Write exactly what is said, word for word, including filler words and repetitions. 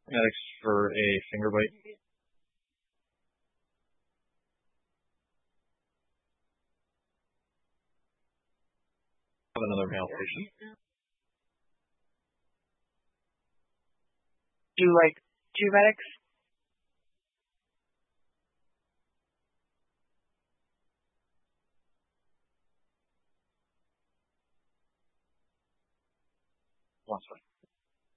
Medics for a finger bite. Have another male patient. Do like two medics? One second.